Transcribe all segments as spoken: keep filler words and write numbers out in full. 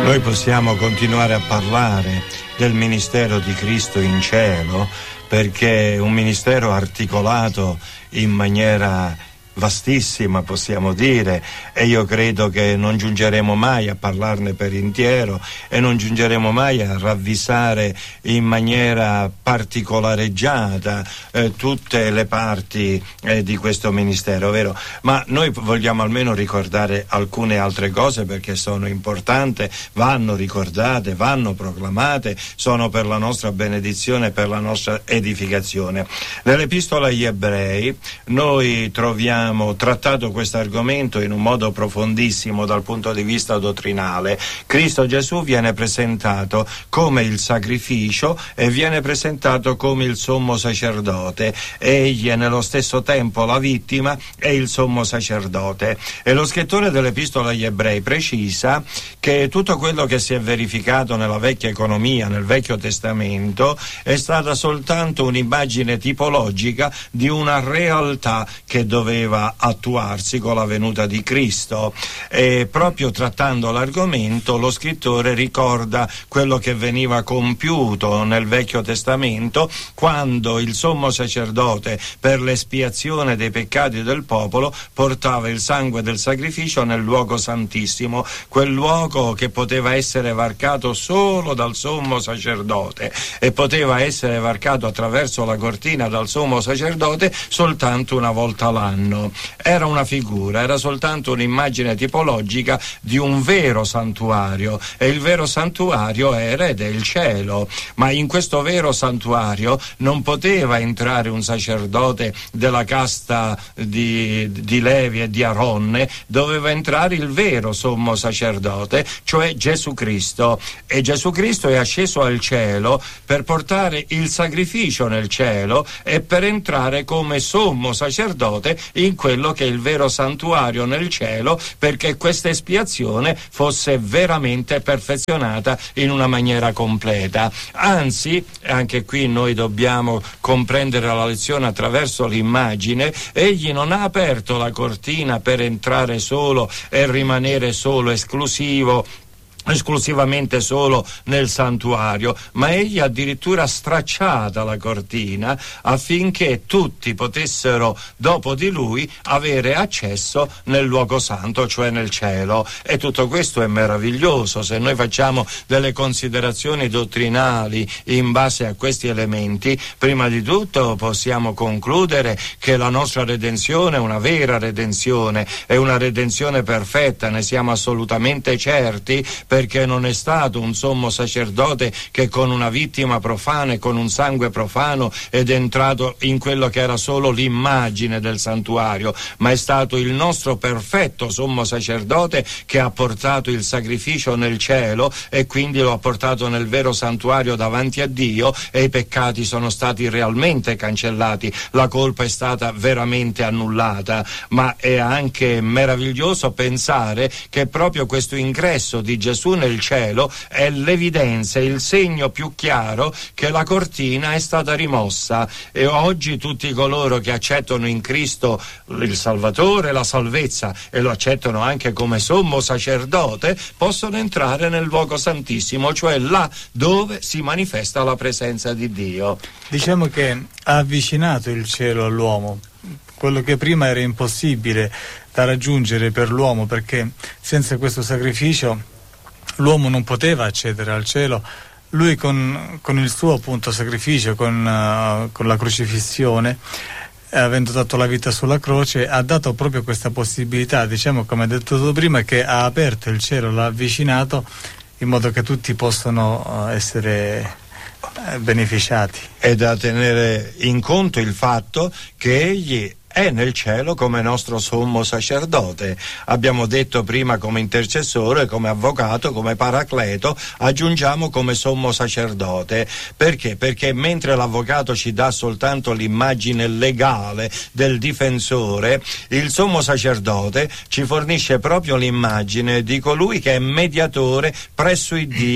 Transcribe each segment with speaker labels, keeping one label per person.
Speaker 1: Noi possiamo continuare a parlare del ministero di Cristo in cielo, perché è un ministero articolato in maniera vastissima, possiamo dire, e io credo che non giungeremo mai a parlarne per intero e non giungeremo mai a ravvisare in maniera particolareggiata eh, tutte le parti eh, di questo ministero, vero? Ma noi vogliamo almeno ricordare alcune altre cose, perché sono importanti, vanno ricordate, vanno proclamate, sono per la nostra benedizione, per la nostra edificazione. Nell'Epistola agli Ebrei noi troviamo trattato questo argomento in un modo profondissimo dal punto di vista dottrinale. Cristo Gesù viene presentato come il sacrificio e viene presentato come il sommo sacerdote. Egli è nello stesso tempo la vittima e il sommo sacerdote. E lo scrittore dell'Epistola agli Ebrei precisa che tutto quello che si è verificato nella vecchia economia, nel Vecchio Testamento, è stata soltanto un'immagine tipologica di una realtà che doveva attuarsi con la venuta di Cristo. E proprio trattando l'argomento, lo scrittore ricorda quello che veniva compiuto nel Vecchio Testamento, quando il sommo sacerdote, per l'espiazione dei peccati del popolo, portava il sangue del sacrificio nel luogo santissimo, quel luogo che poteva essere varcato solo dal sommo sacerdote e poteva essere varcato attraverso la cortina dal sommo sacerdote soltanto una volta l'anno. Era una figura, era soltanto un'immagine tipologica di un vero santuario, e il vero santuario era ed è il cielo. Ma in questo vero santuario non poteva entrare un sacerdote della casta di, di Levi e di Aronne, doveva entrare il vero sommo sacerdote, cioè Gesù Cristo. E Gesù Cristo è asceso al cielo per portare il sacrificio nel cielo e per entrare come sommo sacerdote in quello che è il vero santuario nel cielo, perché questa espiazione fosse veramente perfezionata in una maniera completa. Anzi, anche qui noi dobbiamo comprendere la lezione attraverso l'immagine. Egli non ha aperto la cortina per entrare solo e rimanere solo esclusivo esclusivamente solo nel santuario, ma egli addirittura stracciata la cortina affinché tutti potessero dopo di lui avere accesso nel luogo santo, cioè nel cielo. E tutto questo è meraviglioso. Se noi facciamo delle considerazioni dottrinali in base a questi elementi, prima di tutto possiamo concludere che la nostra redenzione è una vera redenzione, è una redenzione perfetta, ne siamo assolutamente certi, perché non è stato un sommo sacerdote che con una vittima profana e con un sangue profano ed è entrato in quello che era solo l'immagine del santuario, ma è stato il nostro perfetto sommo sacerdote che ha portato il sacrificio nel cielo e quindi lo ha portato nel vero santuario davanti a Dio, e i peccati sono stati realmente cancellati, la colpa è stata veramente annullata. Ma è anche meraviglioso pensare che proprio questo ingresso di Gesù nel cielo è l'evidenza, il segno più chiaro che la cortina è stata rimossa, e oggi tutti coloro che accettano in Cristo il Salvatore, la salvezza, e lo accettano anche come sommo sacerdote, possono entrare nel luogo santissimo, cioè là dove si manifesta la presenza di Dio.
Speaker 2: Diciamo che ha avvicinato il cielo all'uomo, quello che prima era impossibile da raggiungere per l'uomo, perché senza questo sacrificio l'uomo non poteva accedere al cielo. Lui con, con il suo appunto sacrificio, con, uh, con la crocifissione, eh, avendo dato la vita sulla croce, ha dato proprio questa possibilità, diciamo, come ha detto tu prima, che ha aperto il cielo, l'ha avvicinato in modo che tutti possano uh, essere uh, beneficiati.
Speaker 1: È da tenere in conto il fatto che egli è nel cielo come nostro sommo sacerdote. Abbiamo detto prima come intercessore, come avvocato, come paracleto, aggiungiamo come sommo sacerdote. Perché? Perché mentre l'avvocato ci dà soltanto l'immagine legale del difensore, il sommo sacerdote ci fornisce proprio l'immagine di colui che è mediatore presso il Dio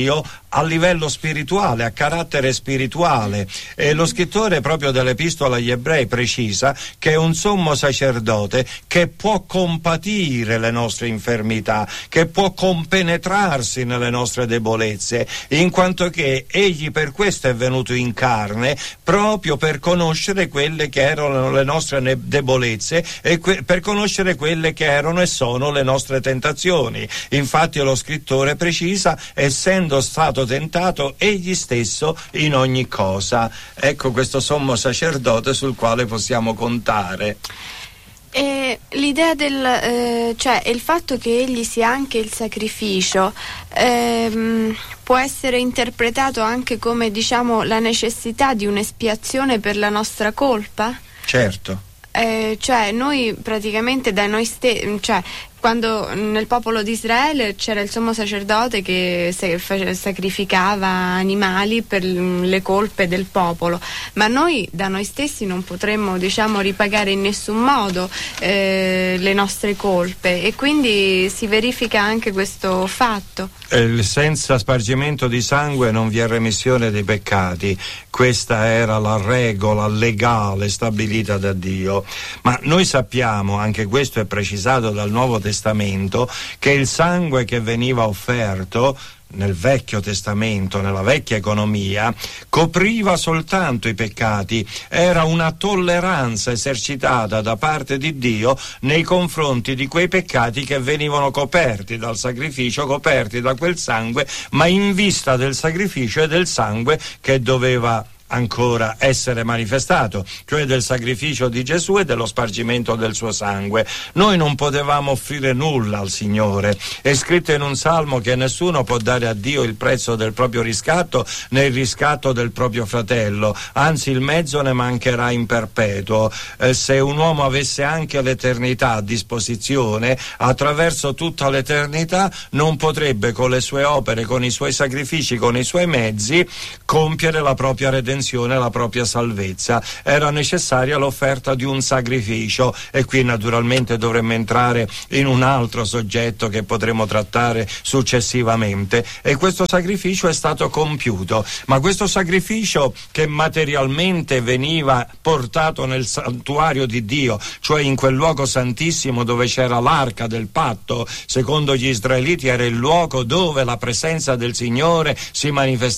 Speaker 1: a livello spirituale, a carattere spirituale. E lo scrittore proprio dell'Epistola agli Ebrei precisa che è un sommo sacerdote che può compatire le nostre infermità, che può compenetrarsi nelle nostre debolezze, in quanto che egli per questo è venuto in carne, proprio per conoscere quelle che erano le nostre debolezze e que- per conoscere quelle che erano e sono le nostre tentazioni. Infatti lo scrittore precisa, essendo stato tentato egli stesso in ogni cosa. Ecco questo sommo sacerdote sul quale possiamo contare.
Speaker 3: E l'idea del eh, cioè il fatto che egli sia anche il sacrificio ehm, può essere interpretato anche come, diciamo, la necessità di un'espiazione per la nostra colpa?
Speaker 1: Certo.
Speaker 3: Eh, cioè noi praticamente da noi stessi, cioè quando nel popolo di Israele c'era il sommo sacerdote che sacrificava animali per le colpe del popolo, ma noi da noi stessi non potremmo, diciamo, ripagare in nessun modo eh, le nostre colpe, e quindi si verifica anche questo fatto.
Speaker 1: Eh, senza spargimento di sangue non vi è remissione dei peccati. Questa era la regola legale stabilita da Dio. Ma noi sappiamo, anche questo è precisato dal Nuovo Testamento, che il sangue che veniva offerto nel Vecchio Testamento, nella vecchia economia, copriva soltanto i peccati, era una tolleranza esercitata da parte di Dio nei confronti di quei peccati che venivano coperti dal sacrificio, coperti da quel sangue, ma in vista del sacrificio e del sangue che doveva ancora essere manifestato, cioè del sacrificio di Gesù e dello spargimento del suo sangue. Noi non potevamo offrire nulla al Signore. È scritto in un salmo che nessuno può dare a Dio il prezzo del proprio riscatto né il riscatto del proprio fratello, anzi il mezzo ne mancherà in perpetuo. Eh, se un uomo avesse anche l'eternità a disposizione, attraverso tutta l'eternità non potrebbe con le sue opere, con i suoi sacrifici, con i suoi mezzi compiere la propria redenzione, la propria salvezza. Era necessaria l'offerta di un sacrificio, e qui naturalmente dovremmo entrare in un altro soggetto che potremo trattare successivamente, e questo sacrificio è stato compiuto. Ma questo sacrificio, che materialmente veniva portato nel santuario di Dio, cioè in quel luogo santissimo dove c'era l'arca del patto, secondo gli israeliti era il luogo dove la presenza del Signore si manifestava